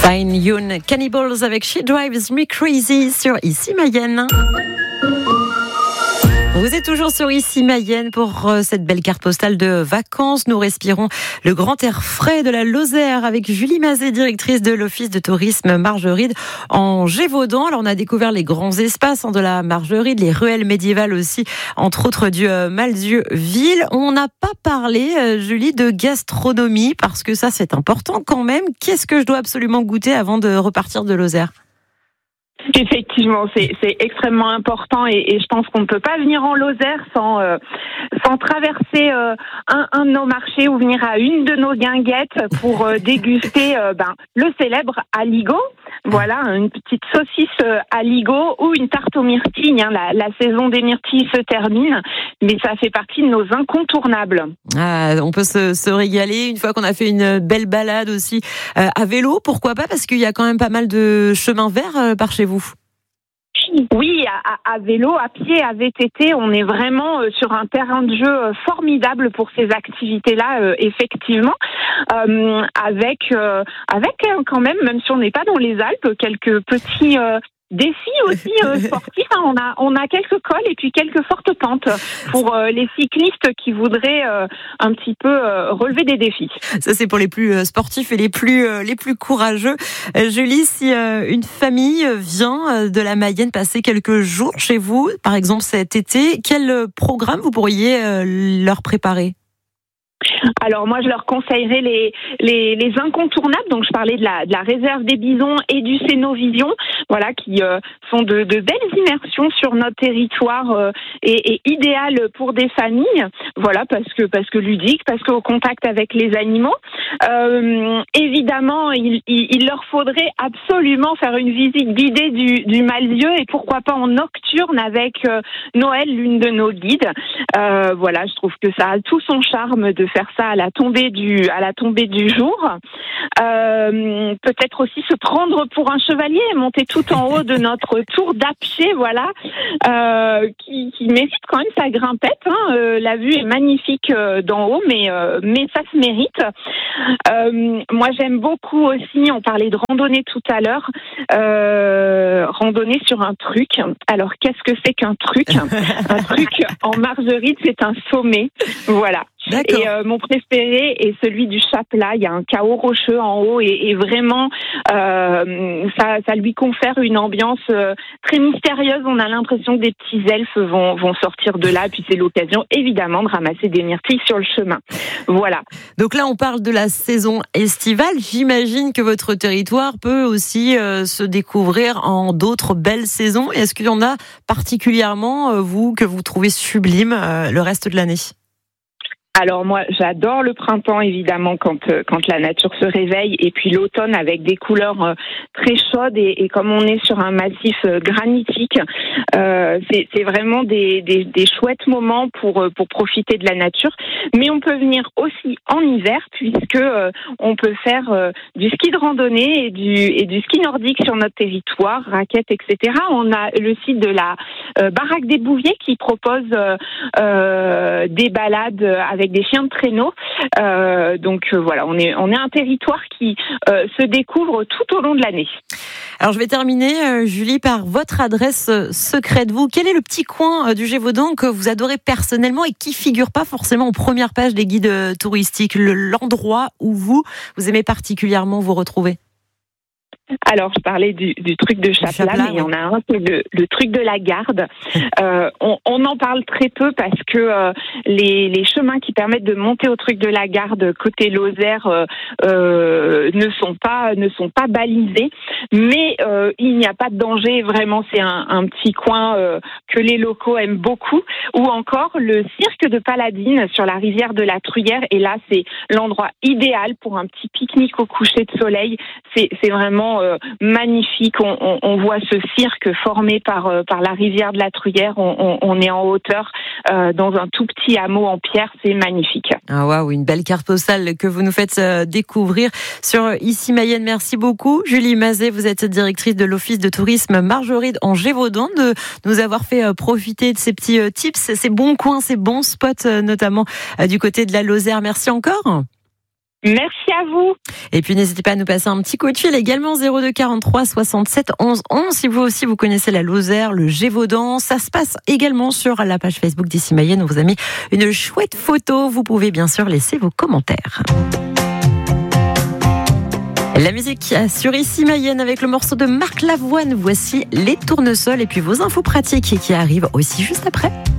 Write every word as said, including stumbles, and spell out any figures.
Fine Yoon Cannibals avec She Drives Me Crazy sur Ici Mayenne. Vous êtes toujours sur Ici Mayenne pour cette belle carte postale de vacances. Nous respirons le grand air frais de la Lozère avec Julie Mazet, directrice de l'Office de tourisme Margeride en Gévaudan. Alors on a découvert les grands espaces de la Margeride, les ruelles médiévales aussi, entre autres du Malzieu-Ville. On n'a pas parlé, Julie, de gastronomie parce que ça c'est important quand même. Qu'est-ce que je dois absolument goûter avant de repartir de Lozère ? Effectivement, c'est, c'est extrêmement important et, et je pense qu'on ne peut pas venir en Lozère sans, euh, sans traverser euh, un, un de nos marchés ou venir à une de nos guinguettes pour euh, déguster euh, ben, le célèbre aligot. Voilà, une petite saucisse euh, aligot ou une tarte aux myrtilles. Hein. La, la saison des myrtilles se termine, mais ça fait partie de nos incontournables. Ah, on peut se, se régaler une fois qu'on a fait une belle balade aussi euh, à vélo, pourquoi pas, parce qu'il y a quand même pas mal de chemins verts euh, par chez vous. Oui, à, à vélo, à pied, à V T T, on est vraiment euh, sur un terrain de jeu euh, formidable pour ces activités-là, euh, effectivement, euh, avec euh, avec euh, quand même, même si on n'est pas dans les Alpes, quelques petits euh, défis aussi euh, sportifs. Hein. On a on a quelques cols et puis quelques fortes pentes pour euh, les cyclistes qui voudraient euh, un petit peu euh, relever des défis. Ça c'est pour les plus sportifs et les plus euh, les plus courageux. Euh, Julie, si euh, une famille vient de la Mayenne passer quelques jours chez vous, par exemple cet été, quel programme vous pourriez euh, leur préparer ? Alors moi je leur conseillerais les les, les incontournables. Donc je parlais de la de la réserve des Bisons et du Cénovision, voilà, qui euh, sont de, de belles immersions sur notre territoire euh, et, et idéales pour des familles. Voilà, parce que parce que ludique, parce qu'au contact avec les animaux. Euh, évidemment, il, il, il leur faudrait absolument faire une visite guidée du du Malzieu et pourquoi pas en nocturne avec euh, Noël, l'une de nos guides. Euh, voilà, je trouve que ça a tout son charme de faire ça à la tombée du à la tombée du jour. Euh, peut-être aussi se prendre pour un chevalier, monter tout en haut de notre tour d'Apcher, voilà, euh, qui, qui mérite quand même sa grimpette. Hein. Euh, la vue est magnifique euh, d'en haut, mais euh, mais ça se mérite. Euh, moi, j'aime beaucoup aussi. On parlait de randonnée tout à l'heure. Euh, randonnée sur un truc. Alors, qu'est-ce que c'est qu'un truc ? Un truc en Margeride, c'est un sommet. Voilà. D'accord. Et euh, mon préféré est celui du Chaplat. Il y a un chaos rocheux en haut et, et vraiment euh, ça, ça lui confère une ambiance euh, très mystérieuse. On a l'impression que des petits elfes vont, vont sortir de là. Puis c'est l'occasion évidemment de ramasser des myrtilles sur le chemin. Voilà. Donc là on parle de la saison estivale. J'imagine que votre territoire peut aussi euh, se découvrir en d'autres belles saisons. Est-ce qu'il y en a particulièrement, euh, vous, que vous trouvez sublime euh, le reste de l'année ? Alors moi, j'adore le printemps évidemment quand euh, quand la nature se réveille et puis l'automne avec des couleurs euh, très chaudes et, et comme on est sur un massif euh, granitique, euh, c'est c'est vraiment des, des des chouettes moments pour euh, pour profiter de la nature. Mais on peut venir aussi en hiver puisque euh, on peut faire euh, du ski de randonnée et du et du ski nordique sur notre territoire, raquettes, et cetera. On a le site de la euh, Baraque des Bouviers qui propose euh, euh, des balades avec des chiens de traîneau. Euh, donc euh, voilà, on est on est un territoire qui euh, se découvre tout au long de l'année. Alors je vais terminer, euh, Julie, par votre adresse euh, secrète. Vous, quel est le petit coin euh, du Gévaudan que vous adorez personnellement et qui figure pas forcément en première page des guides euh, touristiques, le, l'endroit où vous vous aimez particulièrement vous retrouver? Alors, je parlais du, du truc de Chaplat, Chaplat, mais il y en oui. a un, c'est le, le truc de la Garde. Euh, on, on en parle très peu parce que euh, les, les chemins qui permettent de monter au truc de la Garde côté Lozère euh, euh, ne sont pas ne sont pas balisés, mais euh, il n'y a pas de danger. Vraiment, c'est un, un petit coin euh, que les locaux aiment beaucoup. Ou encore le cirque de Paladine sur la rivière de la Truyère. Et là, c'est l'endroit idéal pour un petit pique-nique au coucher de soleil. C'est, c'est vraiment euh, magnifique. On, on, on voit ce cirque formé par euh, par la rivière de la Truyère. On, on, on est en hauteur euh, dans un tout petit hameau en pierre. C'est magnifique. Ah waouh, une belle carte postale que vous nous faites euh, découvrir sur Ici Mayenne. Merci beaucoup, Julie Mazet. Vous êtes directrice de l'Office de tourisme Margeride en Gévaudan, de nous avoir fait euh, profiter de ces petits euh, tips, ces bons coins, ces bons spots, euh, notamment euh, du côté de la Lozère. Merci encore. Merci à vous. Et puis n'hésitez pas à nous passer un petit coup de fil également zéro deux quarante-trois soixante-sept onze onze si vous aussi vous connaissez la Lozère, le Gévaudan. Ça se passe également sur la page Facebook d'Ici Mayenne. On vous a mis une chouette photo. Vous pouvez bien sûr laisser vos commentaires. La musique sur Ici Mayenne avec le morceau de Marc Lavoine. Voici les tournesols et puis vos infos pratiques qui arrivent aussi juste après.